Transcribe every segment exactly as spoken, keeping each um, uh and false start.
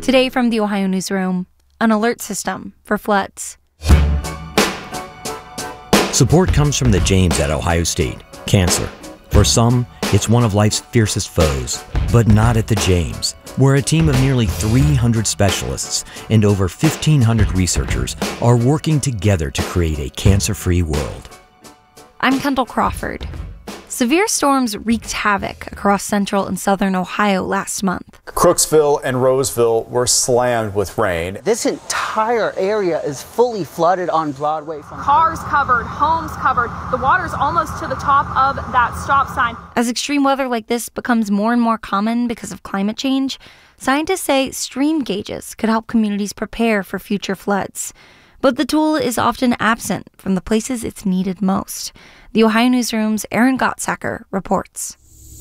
Today from the Ohio Newsroom, an alert system for floods. Support comes from the James at Ohio State. Cancer. For some, it's one of life's fiercest foes, but not at the James, where a team of nearly three hundred specialists and over fifteen hundred researchers are working together to create a cancer-free world. I'm Kendall Crawford. Severe storms wreaked havoc across central and southern Ohio last month. Crooksville and Roseville were slammed with rain. This entire area is fully flooded on Broadway. From Cars covered, homes covered. The water's almost to the top of that stop sign. As extreme weather like this becomes more and more common because of climate change, scientists say stream gauges could help communities prepare for future floods. But the tool is often absent from the places it's needed most. The Ohio Newsroom's Erin Gottsacker reports.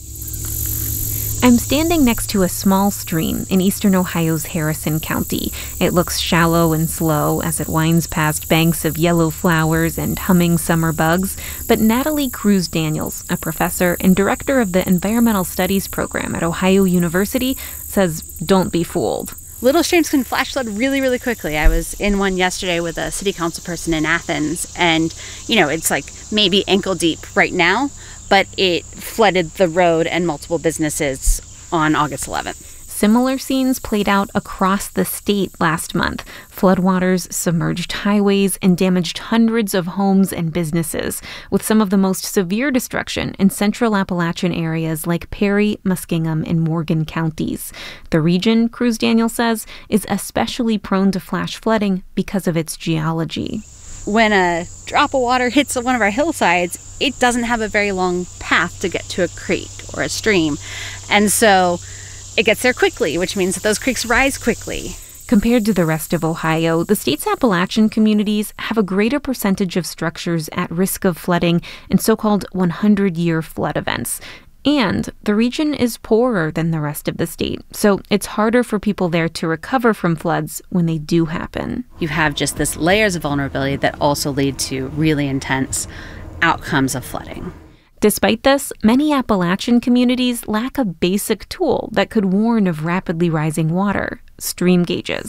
I'm standing next to a small stream in eastern Ohio's Harrison County. It looks shallow and slow as it winds past banks of yellow flowers and humming summer bugs. But Natalie Cruz Daniels, a professor and director of the Environmental Studies program at Ohio University, says don't be fooled. Little streams can flash flood really, really quickly. I was in one yesterday with a city council person in Athens, and, you know, it's like maybe ankle deep right now, but it flooded the road and multiple businesses on August eleventh. Similar scenes played out across the state last month. Floodwaters submerged highways and damaged hundreds of homes and businesses, with some of the most severe destruction in central Appalachian areas like Perry, Muskingum, and Morgan counties. The region, Cruz Daniel says, is especially prone to flash flooding because of its geology. When a drop of water hits one of our hillsides, it doesn't have a very long path to get to a creek or a stream. And so it gets there quickly, which means that those creeks rise quickly. Compared to the rest of Ohio, the state's Appalachian communities have a greater percentage of structures at risk of flooding in so-called hundred-year flood events. And the region is poorer than the rest of the state, so it's harder for people there to recover from floods when they do happen. You have just this layers of vulnerability that also lead to really intense outcomes of flooding. Despite this, many Appalachian communities lack a basic tool that could warn of rapidly rising water: stream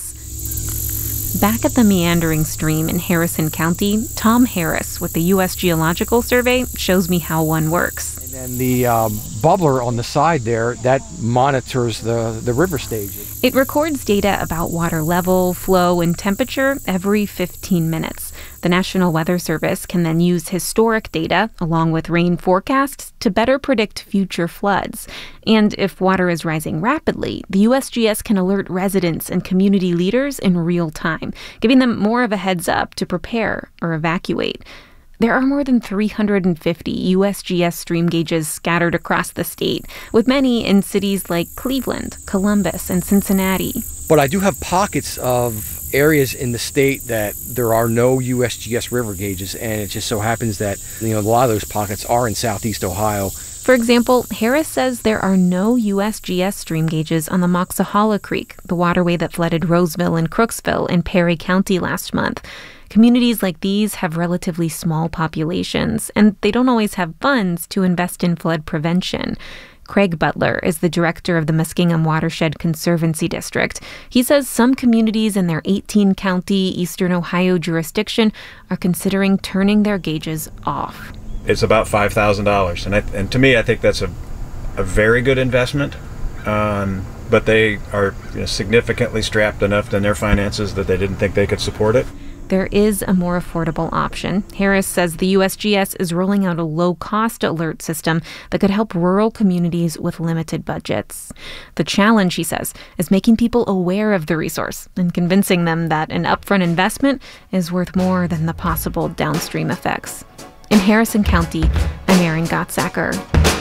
gauges. Back at the meandering stream in Harrison County, Tom Harris with the U S Geological Survey shows me how one works. And then the um, bubbler on the side there, that monitors the, the river stage. It records data about water level, flow, and temperature every fifteen minutes. The National Weather Service can then use historic data, along with rain forecasts, to better predict future floods. And if water is rising rapidly, the U S G S can alert residents and community leaders in real time, giving them more of a heads up to prepare or evacuate. There are more than three hundred fifty U S G S stream gauges scattered across the state, with many in cities like Cleveland, Columbus, and Cincinnati. But I do have pockets of areas in the state that there are no U S G S river gauges, and it just so happens that, you know, a lot of those pockets are in southeast Ohio. For example, Harris says there are no U S G S stream gauges on the Moxahala Creek, the waterway that flooded Roseville and Crooksville in Perry County last month. Communities like these have relatively small populations, and they don't always have funds to invest in flood prevention. Craig Butler is the director of the Muskingum Watershed Conservancy District. He says some communities in their eighteen-county eastern Ohio jurisdiction are considering turning their gauges off. It's about five thousand dollars, and, I, and to me, I think that's a, a very good investment, um, but they are, you know, significantly strapped enough in their finances that they didn't think they could support it. There is a more affordable option. Harris says the U S G S is rolling out a low-cost alert system that could help rural communities with limited budgets. The challenge, he says, is making people aware of the resource and convincing them that an upfront investment is worth more than the possible downstream effects. In Harrison County, I'm Erin Gottsacker.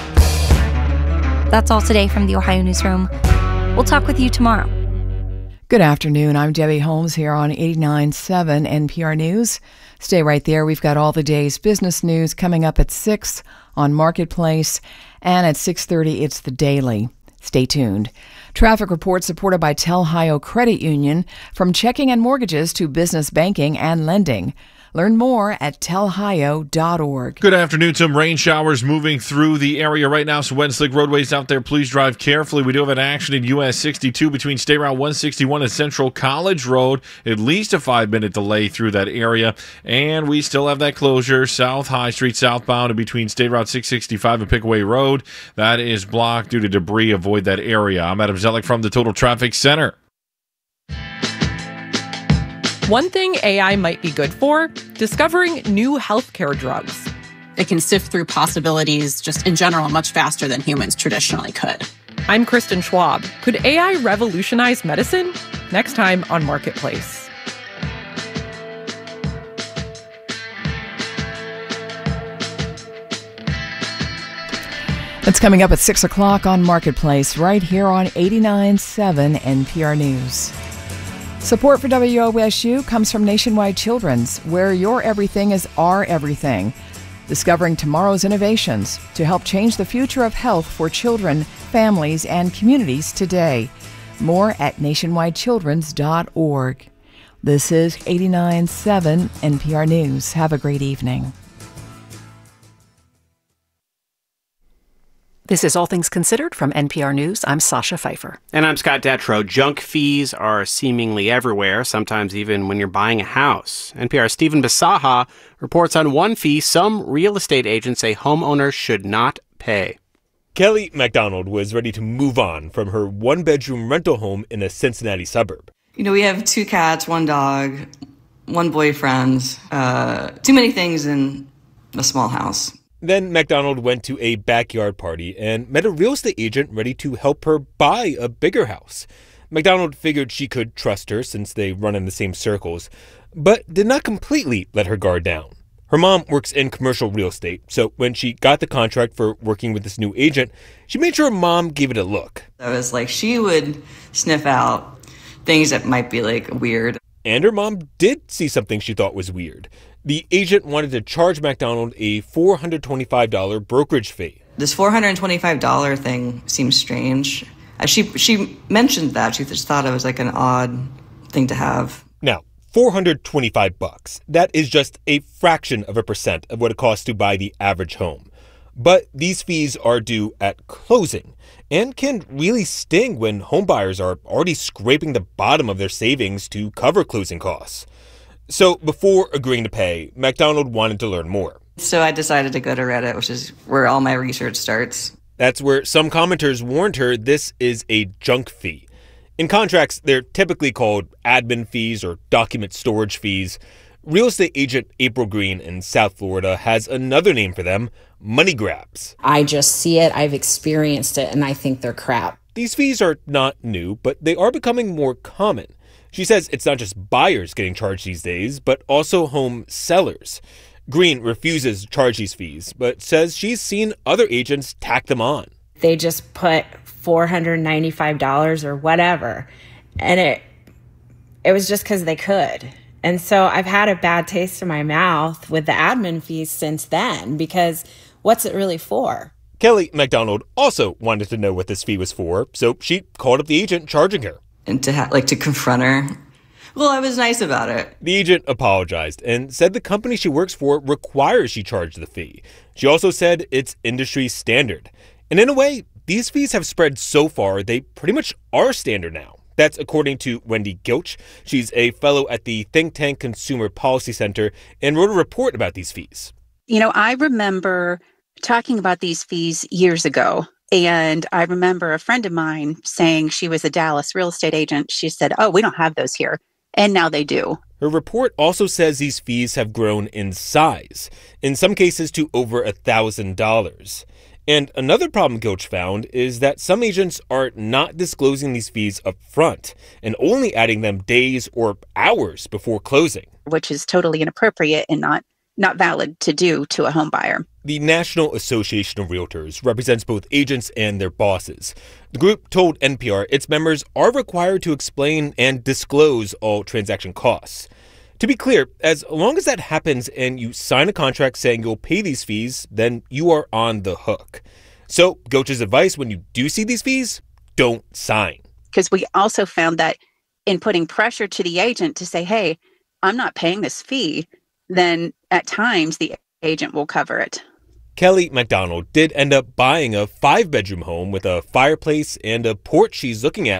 That's all today from the Ohio Newsroom. We'll talk with you tomorrow. Good afternoon. I'm Debbie Holmes here on eighty-nine point seven N P R News. Stay right there. We've got all the day's business news coming up at six on Marketplace, and at six thirty, it's the Daily. Stay tuned. Traffic reports supported by Telhio Credit Union, from checking and mortgages to business banking and lending. Learn more at tell ohio dot org. Good afternoon. Some rain showers moving through the area right now, so when slick roadways out there, please drive carefully. We do have an action in U S sixty-two between State Route one sixty-one and Central College Road. At least a five-minute delay through that area. And we still have that closure South High Street southbound and between State Route six sixty-five and Pickaway Road. That is blocked due to debris. Avoid that area. I'm Adam Zellick from the Total Traffic Center. One thing A I might be good for, discovering new healthcare drugs. It can sift through possibilities just in general much faster than humans traditionally could. I'm Kristen Schwab. Could A I revolutionize medicine? Next time on Marketplace. That's coming up at six o'clock on Marketplace, right here on eighty-nine point seven N P R News. Support for W O S U comes from Nationwide Children's, where your everything is our everything. Discovering tomorrow's innovations to help change the future of health for children, families, and communities today. More at nationwide children's dot org. This is eighty-nine point seven N P R News. Have a great evening. This is All Things Considered from N P R News. I'm Sasha Pfeiffer. And I'm Scott Detrow. Junk fees are seemingly everywhere, sometimes even when you're buying a house. N P R's Stephen Bisaha reports on one fee some real estate agents say homeowners should not pay. Kelly McDonald was ready to move on from her one-bedroom rental home in a Cincinnati suburb. You know, we have two cats, one dog, one boyfriend, uh, too many things in a small house. Then McDonald went to a backyard party and met a real estate agent ready to help her buy a bigger house. McDonald figured she could trust her since they run in the same circles, but did not completely let her guard down. Her mom works in commercial real estate, so when she got the contract for working with this new agent, she made sure her mom gave it a look. I was like, she would sniff out things that might be like weird. And her mom did see something she thought was weird. The agent wanted to charge McDonald a four hundred twenty-five dollars brokerage fee. This four hundred twenty-five dollars thing seems strange. Uh, she she mentioned that. She just thought it was like an odd thing to have. Now, four hundred twenty-five bucks. That is just a fraction of a percent of what it costs to buy the average home. But these fees are due at closing and can really sting when homebuyers are already scraping the bottom of their savings to cover closing costs. So before agreeing to pay, McDonald wanted to learn more. So I decided to go to Reddit, which is where all my research starts. That's where some commenters warned her this is a junk fee. In contracts, they're typically called admin fees or document storage fees. Real estate agent April Green in South Florida has another name for them, money grabs. I just see it, I've experienced it, and I think they're crap. These fees are not new, but they are becoming more common. She says it's not just buyers getting charged these days, but also home sellers. Green refuses to charge these fees, but says she's seen other agents tack them on. They just put four hundred ninety-five dollars or whatever, and it it was just because they could. And so I've had a bad taste in my mouth with the admin fees since then, because what's it really for? Kelly McDonald also wanted to know what this fee was for, so she called up the agent charging her. And to ha- like to confront her. Well, I was nice about it. The agent apologized and said the company she works for requires she charge the fee. She also said it's industry standard. And in a way, these fees have spread so far, they pretty much are standard now. That's according to Wendy Gilch. She's a fellow at the think tank Consumer Policy Center and wrote a report about these fees. You know, I remember talking about these fees years ago. And I remember a friend of mine saying she was a Dallas real estate agent. She said, oh, we don't have those here. And now they do. Her report also says these fees have grown in size, in some cases to over one thousand dollars. And another problem Gilch found is that some agents are not disclosing these fees up front and only adding them days or hours before closing. Which is totally inappropriate and not not valid to do to a home buyer. The National Association of Realtors represents both agents and their bosses. The group told N P R its members are required to explain and disclose all transaction costs. To be clear, as long as that happens and you sign a contract saying you'll pay these fees, then you are on the hook. So, Gilch's advice when you do see these fees, don't sign. Because we also found that in putting pressure to the agent to say, hey, I'm not paying this fee, then at times the agent will cover it. Kelly McDonald did end up buying a five-bedroom home with a fireplace and a porch she's looking at